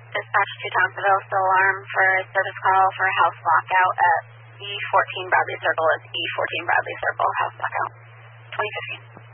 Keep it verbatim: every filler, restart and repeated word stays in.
Dispatch to Thompsonville, still alarm for service call for house lockout at E fourteen Bradley Circle. It's E fourteen Bradley Circle, house lockout. twenty fifteen.